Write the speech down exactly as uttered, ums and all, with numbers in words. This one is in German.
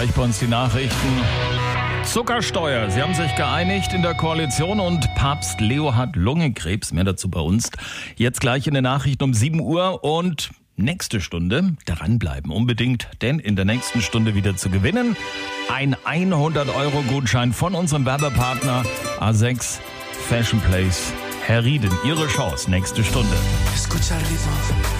Gleich bei uns die Nachrichten. Zuckersteuer. Sie haben sich geeinigt in der Koalition und Papst Leo hat Lungenkrebs. Mehr dazu bei uns. Jetzt gleich in den Nachrichten um sieben Uhr und nächste Stunde dranbleiben. Unbedingt, denn in der nächsten Stunde wieder zu gewinnen. Ein hundert Euro Gutschein von unserem Werbepartner A sechs Fashion Place. Herr Rieden, Ihre Chance nächste Stunde. Escucha el ritmo.